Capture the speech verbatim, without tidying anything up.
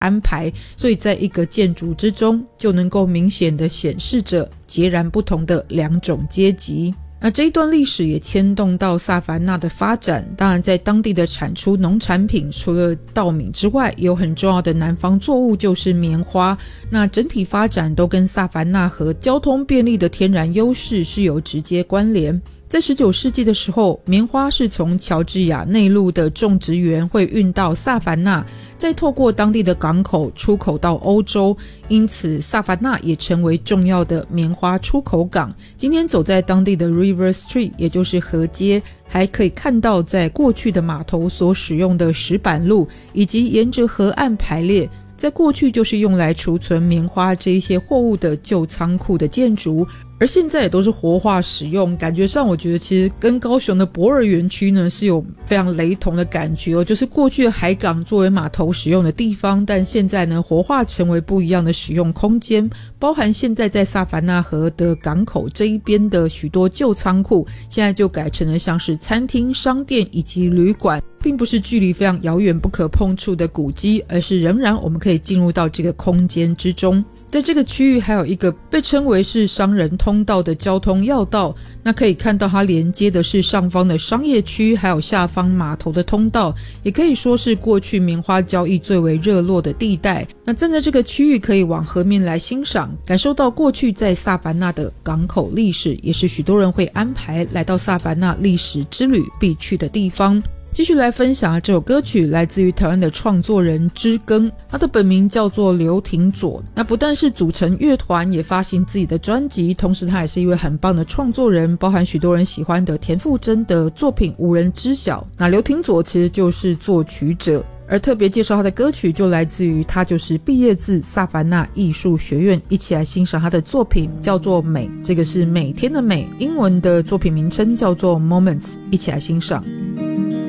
安排，所以在一个建筑之中就能够明显地显示着截然不同的两种阶级。那这一段历史也牵动到萨凡纳的发展，当然在当地的产出农产品除了稻米之外，有很重要的南方作物就是棉花，那整体发展都跟萨凡纳和交通便利的天然优势是有直接关联。在十九世纪的时候，棉花是从乔治亚内陆的种植园会运到萨凡纳，再透过当地的港口出口到欧洲，因此萨凡纳也成为重要的棉花出口港。今天走在当地的 River Street， 也就是河街，还可以看到在过去的码头所使用的石板路，以及沿着河岸排列，在过去就是用来储存棉花这一些货物的旧仓库的建筑，而现在也都是活化使用。感觉上我觉得其实跟高雄的博尔园区呢是有非常雷同的感觉哦，就是过去的海港作为码头使用的地方，但现在呢活化成为不一样的使用空间，包含现在在萨凡纳河的港口这一边的许多旧仓库，现在就改成了像是餐厅、商店以及旅馆，并不是距离非常遥远不可碰触的古迹，而是仍然我们可以进入到这个空间之中。在这个区域还有一个被称为是商人通道的交通要道，那可以看到它连接的是上方的商业区，还有下方码头的通道，也可以说是过去棉花交易最为热络的地带。那站在这个区域可以往河面来欣赏，感受到过去在萨凡纳的港口历史，也是许多人会安排来到萨凡纳历史之旅必去的地方。继续来分享这首歌曲，来自于台湾的创作人知更，他的本名叫做刘廷佐。那不但是组成乐团，也发行自己的专辑，同时他也是一位很棒的创作人，包含许多人喜欢的田馥甄的作品无人知晓。那刘廷佐其实就是作曲者，而特别介绍他的歌曲就来自于他就是毕业自萨凡纳艺术学院。一起来欣赏他的作品，叫做美，这个是每天的美，英文的作品名称叫做 Moments， 一起来欣赏。